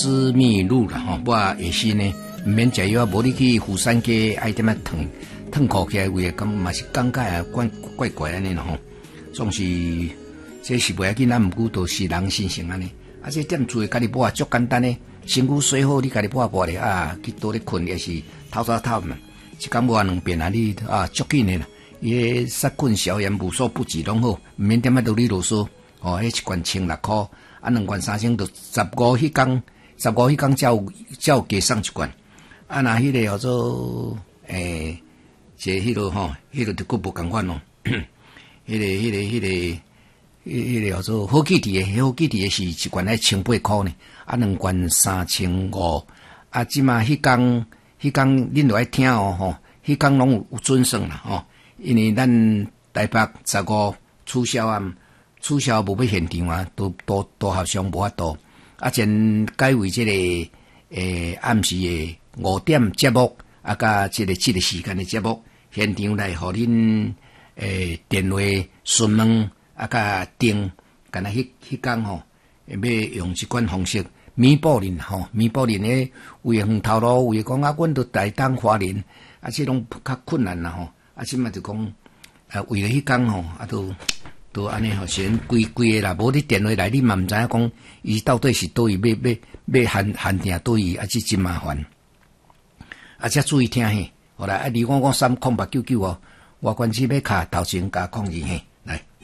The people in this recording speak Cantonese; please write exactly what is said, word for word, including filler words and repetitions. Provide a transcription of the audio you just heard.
私密乳啦吼，我下时呢毋免食药，无你去妇产科爱点仔烫烫裤起来，为个咁嘛是感觉啊怪怪怪安尼咯吼。总是这是袂要紧，咱毋过都是人心性安尼。啊，这点做家己抹足简单呢，身躯洗好，你家己抹抹咧啊，去倒咧困也是透透透嘛，一工抹两遍啊，你啊足紧的啦。伊杀菌消炎无所不及拢好，毋免点仔啰里啰嗦。哦，迄一罐千六箍，啊两罐三千，就十五迄工。十五迄工才有才有加送一罐，啊那迄个叫做诶，即迄个吼，迄个就佫无共款咯。迄个、迄个、迄个、迄、迄个叫做好记伫诶，好记伫诶是一罐爱千八箍呢，啊两罐三千五，啊即嘛迄工迄工恁著爱听哦吼，迄工拢有有准算啦吼，因为咱台北十五取消啊，取消无要现场啊，都都都合商无法度。啊，前改为即、这个诶、呃、暗时诶五点节目，啊，甲即个即个时间诶节目，现场来互恁诶电话询问，啊，甲订，干那迄迄工吼，要用即款方式弥补恁吼，弥补恁诶为远头路，为讲啊，阮都台东花莲，啊，即拢较困难啦吼，啊，即嘛就讲啊，为了迄工吼，啊都。都安尼吼，先规规个啦，无你电话来，你嘛毋知影讲，伊到底是倒位要要要限限定倒位，啊，这真麻烦。啊，则注意听嘿，好啦，啊，二五五三空八九九哦，我关系要卡头前加抗议嘿。